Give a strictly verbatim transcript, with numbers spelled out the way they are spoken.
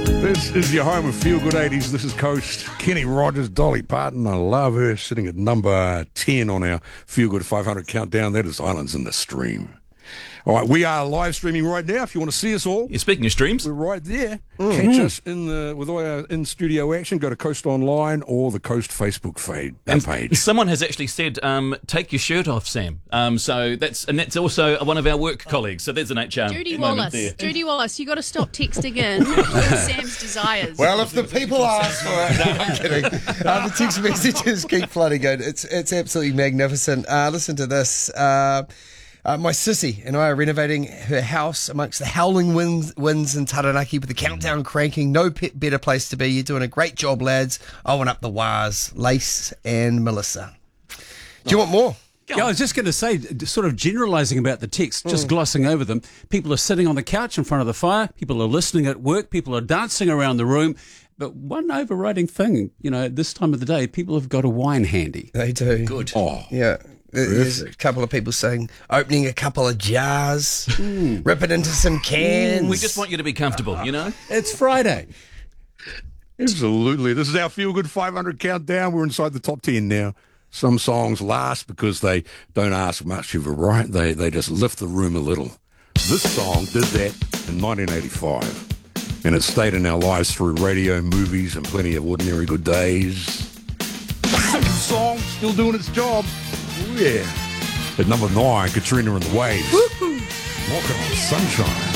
This is your home of Feel Good eighties. This is Coast. Kenny Rogers, Dolly Parton. I love her, sitting at number ten on our Feel Good five hundred countdown. That is Islands in the Stream. All right, we are live streaming right now. If you want to see us all, You're speaking of streams. we're right there. Mm-hmm. Catch us in the with all our in studio action. Go to Coast Online or the Coast Facebook fade, uh, page. Someone has actually said, um, "Take your shirt off, Sam." Um, so that's and that's also one of our work colleagues. So there's an H R. Judy moment Wallace. there. Judy Wallace, you got to stop texting in Sam's desires. Well, if the people ask for it, no, I'm kidding. Uh, the text messages keep flooding in. It's it's absolutely magnificent. Uh, listen to this. Uh, uh, my sissy and I are renovating her house amongst the howling winds, winds in Taranaki with the countdown cranking. No pe- better place to be. You're doing a great job, lads. I want up the wires. Lace and Melissa. Do you want more? Yeah, I was just going to say, sort of generalising about the text, just glossing over them. People are sitting on the couch in front of the fire. People are listening at work. People are dancing around the room. But one overriding thing, you know, this time of the day, people have got a wine handy. They do. Good. Oh, Yeah. There's a couple of people saying, opening a couple of jars, rip it into some cans. We just want you to be comfortable, you know. It's Friday. absolutely. This is our Feel Good five hundred countdown. We're inside the top ten now. Some songs last because they don't ask much of a right. They they just lift the room a little. This song did that in nineteen eighty-five, and it stayed in our lives through radio, movies, and plenty of ordinary good days. Simple song, still doing its job. Oh yeah. At number nine, Katrina and the Waves. Walking on Sunshine.